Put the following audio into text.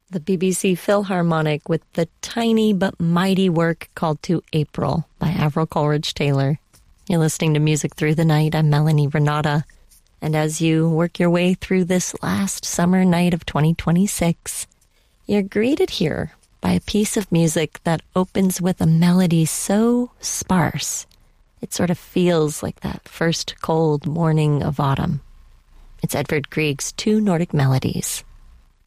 The BBC Philharmonic with the tiny but mighty work called To April by Avril Coleridge-Taylor. You're listening to Music Through the Night. I'm Melanie Renata. And as you work your way through this last summer night of 2026, you're greeted here by a piece of music that opens with a melody so sparse, it sort of feels like that first cold morning of autumn. It's Edvard Grieg's Two Nordic Melodies.